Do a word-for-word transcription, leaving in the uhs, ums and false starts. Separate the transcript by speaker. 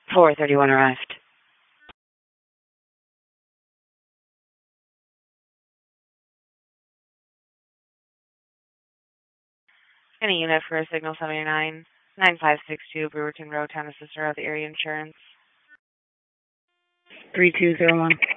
Speaker 1: four thirty-one arrived. Any unit for a signal seventy-nine, nine five six two Brewerton Road, Town Assistant of the Area Insurance.
Speaker 2: three two zero one.